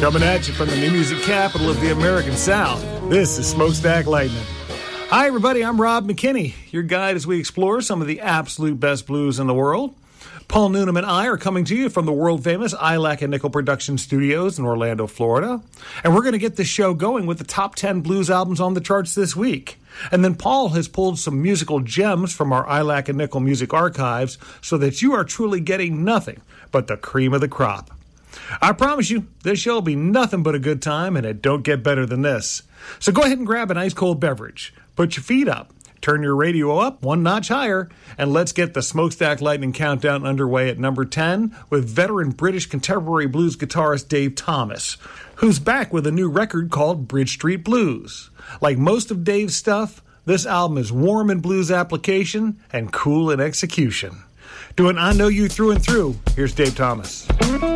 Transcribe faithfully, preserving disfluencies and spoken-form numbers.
Coming at you from the new music capital of the American South, this is Smokestack Lightning. Hi everybody, I'm Rob McKinney, your guide as we explore some of the absolute best blues in the world. Paul Noonan and I are coming to you from the world-famous I L A C and Nickel Production Studios in Orlando, Florida. And we're going to get this show going with the top ten blues albums on the charts this week. And then Paul has pulled some musical gems from our I L A C and Nickel music archives so that you are truly getting nothing but the cream of the crop. I promise you, this show will be nothing but a good time, and it don't get better than this. So go ahead and grab an ice-cold beverage, put your feet up, turn your radio up one notch higher, and let's get the Smokestack Lightning Countdown underway at number ten with veteran British contemporary blues guitarist Dave Thomas, who's back with a new record called Bridge Street Blues. Like most of Dave's stuff, this album is warm in blues application and cool in execution. Doing I Know You Through and Through, here's Dave Thomas.